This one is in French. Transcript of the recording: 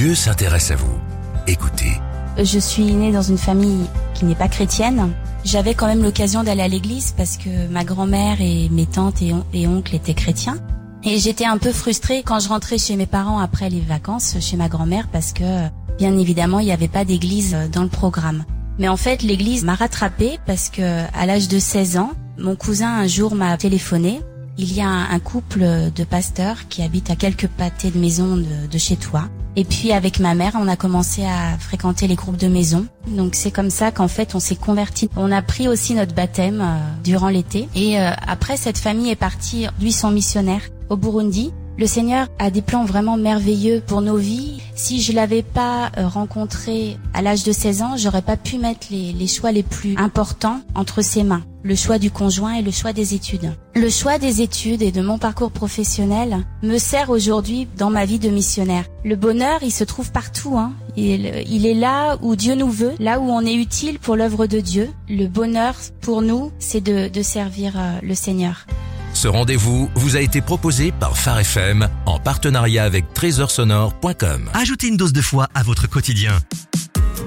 Dieu s'intéresse à vous. Écoutez. Je suis née dans une famille qui n'est pas chrétienne. J'avais quand même l'occasion d'aller à l'église parce que ma grand-mère et mes tantes et oncles étaient chrétiens. Et j'étais un peu frustrée quand je rentrais chez mes parents après les vacances, chez ma grand-mère, parce que, bien évidemment, il n'y avait pas d'église dans le programme. Mais en fait, l'église m'a rattrapée parce que, à l'âge de 16 ans, mon cousin un jour m'a téléphoné. Il y a un couple de pasteurs qui habitent à quelques pâtés de maison de chez toi. Et puis avec ma mère, on a commencé à fréquenter les groupes de maison. Donc c'est comme ça qu'en fait on s'est convertis. On a pris aussi notre baptême durant l'été. Et après, cette famille est partie, lui, sont missionnaires au Burundi. Le Seigneur a des plans vraiment merveilleux pour nos vies. Si je l'avais pas rencontré à l'âge de 16 ans, j'aurais pas pu mettre les choix les plus importants entre ses mains. Le choix du conjoint et le choix des études. Le choix des études et de mon parcours professionnel me sert aujourd'hui dans ma vie de missionnaire. Le bonheur, il se trouve partout, hein. Il est là où Dieu nous veut, là où on est utile pour l'œuvre de Dieu. Le bonheur, pour nous, c'est de servir le Seigneur. Ce rendez-vous vous a été proposé par Phare FM en partenariat avec trésorsonore.com. Ajoutez une dose de foi à votre quotidien.